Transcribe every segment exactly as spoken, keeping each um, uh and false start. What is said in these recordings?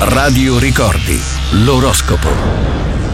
Radio Ricordi, l'oroscopo.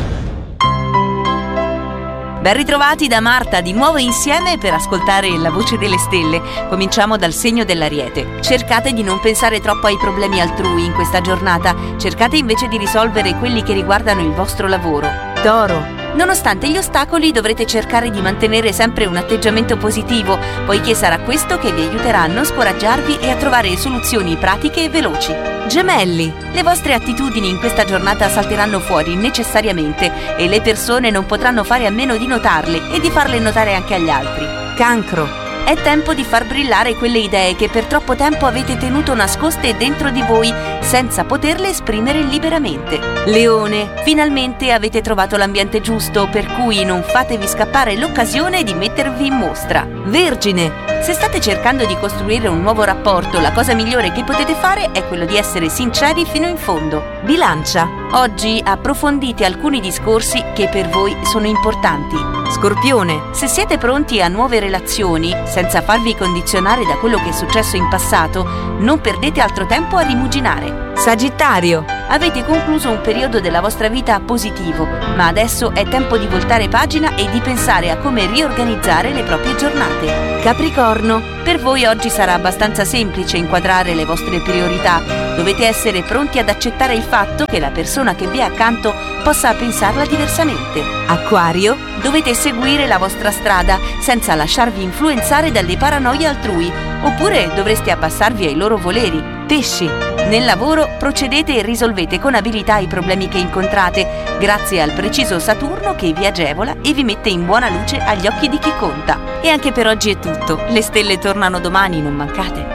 Ben ritrovati da Marta, di nuovo insieme per ascoltare la voce delle stelle. Cominciamo dal segno dell'Ariete. Cercate di non pensare troppo ai problemi altrui in questa giornata. Cercate invece di risolvere quelli che riguardano il vostro lavoro. Toro. Nonostante gli ostacoli dovrete cercare di mantenere sempre un atteggiamento positivo, poiché sarà questo che vi aiuterà a non scoraggiarvi e a trovare soluzioni pratiche e veloci. Gemelli. Le vostre attitudini in questa giornata salteranno fuori necessariamente e le persone non potranno fare a meno di notarle e di farle notare anche agli altri. Cancro. È tempo di far brillare quelle idee che per troppo tempo avete tenuto nascoste dentro di voi senza poterle esprimere liberamente. Leone, finalmente avete trovato l'ambiente giusto, per cui non fatevi scappare l'occasione di mettervi in mostra. Vergine, se state cercando di costruire un nuovo rapporto, la cosa migliore che potete fare è quello di essere sinceri fino in fondo. Bilancia, oggi approfondite alcuni discorsi che per voi sono importanti. Scorpione, se siete pronti a nuove relazioni, senza farvi condizionare da quello che è successo in passato, non perdete altro tempo a rimuginare. Sagittario, avete concluso un periodo della vostra vita positivo, ma adesso è tempo di voltare pagina e di pensare a come riorganizzare le proprie giornate. Capricorno, per voi oggi sarà abbastanza semplice inquadrare le vostre priorità. Dovete essere pronti ad accettare il fatto che la persona che vi è accanto possa pensarla diversamente. Acquario, dovete seguire la vostra strada senza lasciarvi influenzare dalle paranoie altrui, oppure dovreste abbassarvi ai loro voleri. Pesci, nel lavoro procedete e risolvete con abilità i problemi che incontrate, grazie al preciso Saturno che vi agevola e vi mette in buona luce agli occhi di chi conta. E anche per oggi è tutto. Le stelle tornano domani, non mancate.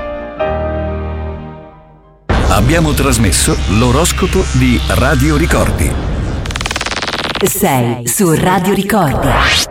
Abbiamo trasmesso l'oroscopo di Radio Ricordi. Sei su Radio Ricordi.